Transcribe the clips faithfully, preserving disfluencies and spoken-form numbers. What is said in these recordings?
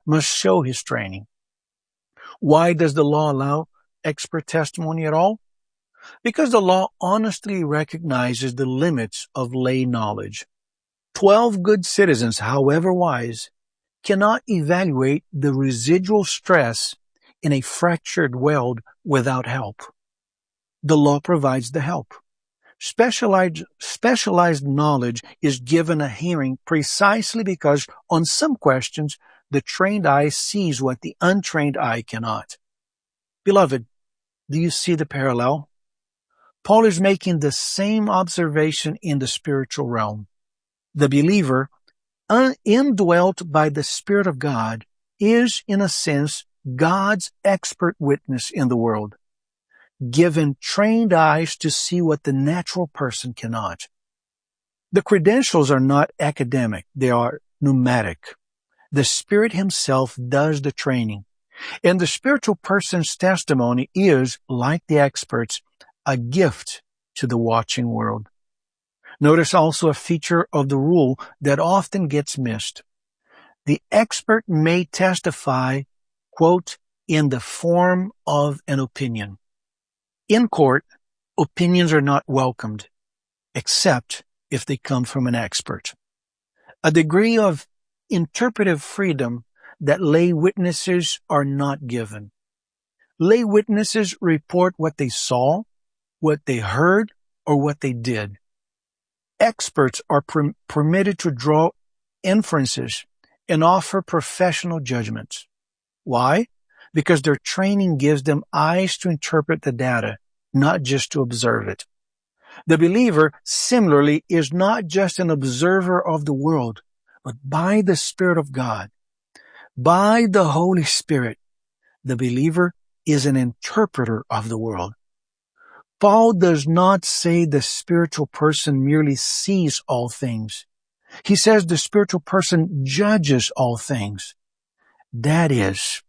must show his training. Why does the law allow expert testimony at all? Because the law honestly recognizes the limits of lay knowledge. Twelve good citizens, however wise, cannot evaluate the residual stress in a fractured weld without help. The law provides the help. Specialized, specialized knowledge is given a hearing precisely because on some questions, the trained eye sees what the untrained eye cannot. Beloved, do you see the parallel? Paul is making the same observation in the spiritual realm. The believer, un- indwelt by the Spirit of God, is, in a sense, God's expert witness in the world, given trained eyes to see what the natural person cannot. The credentials are not academic, they are pneumatic. The Spirit Himself does the training, and the spiritual person's testimony is, like the experts, a gift to the watching world. Notice also a feature of the rule that often gets missed. The expert may testify, quote, in the form of an opinion. In court, opinions are not welcomed, except if they come from an expert. A degree of interpretive freedom that lay witnesses are not given. Lay witnesses report what they saw, what they heard, or what they did. Experts are per- permitted to draw inferences and offer professional judgments. Why? Because their training gives them eyes to interpret the data, not just to observe it. The believer, similarly, is not just an observer of the world, but by the Spirit of God, by the Holy Spirit, the believer is an interpreter of the world. Paul does not say the spiritual person merely sees all things. He says the spiritual person judges all things. That is,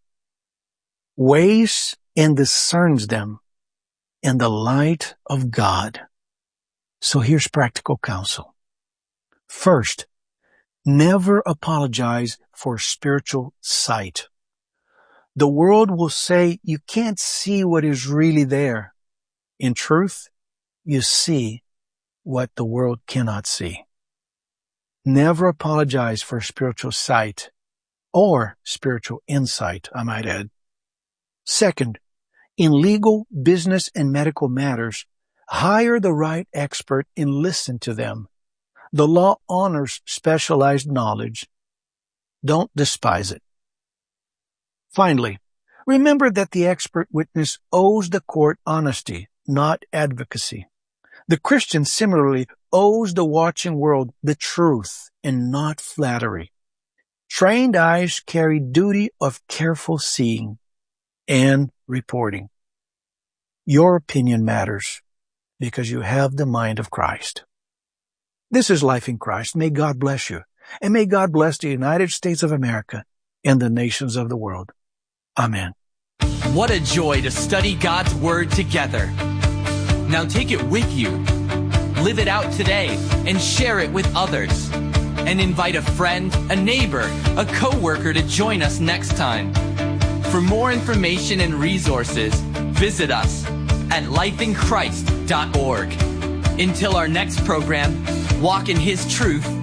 weighs and discerns them in the light of God. So here's practical counsel. First, never apologize for spiritual sight. The world will say you can't see what is really there. In truth, you see what the world cannot see. Never apologize for spiritual sight or spiritual insight, I might add. Second, in legal, business, and medical matters, hire the right expert and listen to them. The law honors specialized knowledge. Don't despise it. Finally, remember that the expert witness owes the court honesty, not advocacy. The Christian similarly owes the watching world the truth and not flattery. Trained eyes carry duty of careful seeing and reporting. Your opinion matters because you have the mind of Christ. This is Life in Christ. May God bless you, and may God bless the United States of America and the nations of the world. Amen. What a joy to study God's Word together. Now take it with you. Live it out today and share it with others. And invite a friend, a neighbor, a coworker to join us next time. For more information and resources, visit us at life in christ dot org. Until our next program, walk in His truth